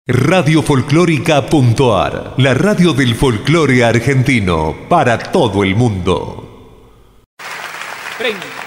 Radiofolclórica.ar, la radio del folclore argentino para todo el mundo. 30.